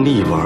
丽文，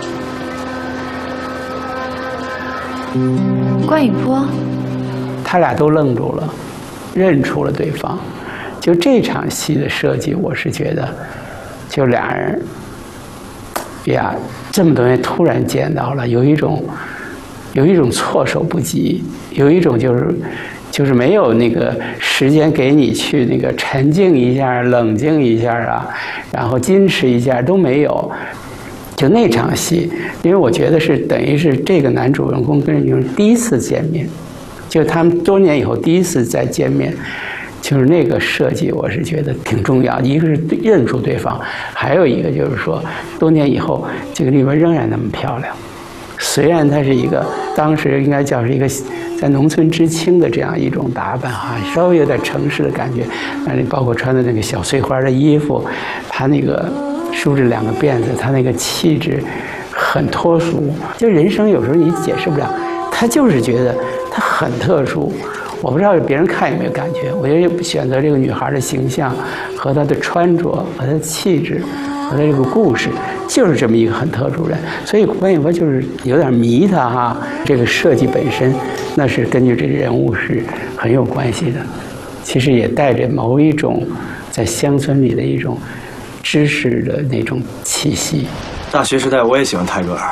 关雨波， 他俩都愣住了，认出了对方。就这场戏的设计，我是觉得，就俩人呀，这么多年突然见到了，有一种措手不及，有一种就是没有那个时间给你去那个沉静一下、冷静一下啊，然后矜持一下都没有。就那场戏，因为我觉得是等于是这个男主人公跟女主第一次见面，就他们多年以后第一次再见面。就是那个设计，我是觉得挺重要。一个是认出对方，还有一个就是说，多年以后，这个丽文仍然那么漂亮。虽然她是一个当时应该叫是一个在农村知青的这样一种打扮哈，稍微有点城市的感觉，但是包括穿的那个小碎花的衣服，她那个梳着两个辫子，她那个气质很脱俗。就人生有时候你解释不了，她就是觉得她很特殊。我不知道别人看有没有感觉，我觉得选择这个女孩的形象和她的穿着和她的气质和她这个故事，就是这么一个很特殊人。所以关雨波就是有点迷她哈，这个设计本身那是根据这个人物是很有关系的，其实也带着某一种在乡村里的一种知识的那种气息。 大学时代我也喜欢泰戈尔，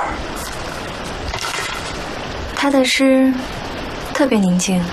他的诗特别宁静，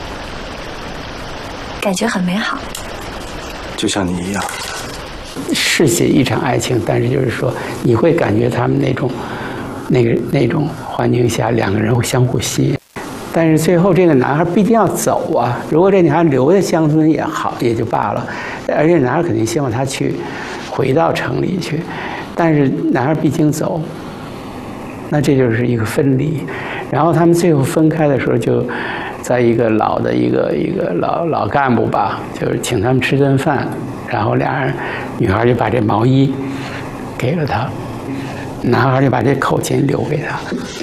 感觉很美好， 就像你一样。 是写一场爱情，但是就是说，你会感觉他们那种环境下，两个人会相互吸引。但是最后这个男孩必定要走啊！如果这女孩留在乡村也好，也就罢了。而且男孩肯定希望她回到城里去，但是男孩毕竟走，那这就是一个分离。然后他们最后分开的时候就。在一个老的一个老干部吧，就是请他们吃顿饭，然后俩人，女孩就把这毛衣给了他，男孩就把这口琴留给他。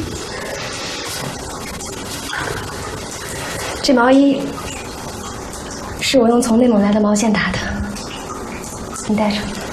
这毛衣是我用从内蒙来的毛线打的，你带上。